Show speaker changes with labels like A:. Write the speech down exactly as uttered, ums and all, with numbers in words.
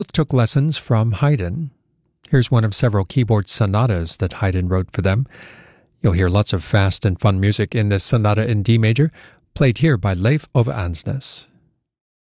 A: Both took lessons from Haydn. Here's one of several keyboard sonatas that Haydn wrote for them. You'll hear lots of fast and fun music in this sonata in D major, played here by Leif Ove Ansnes.